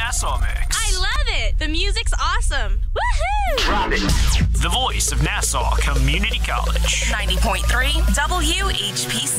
Nassau Mix. I love it. The music's awesome. Woohoo! Drop it. The voice of Nassau Community College. 90.3 WHPC.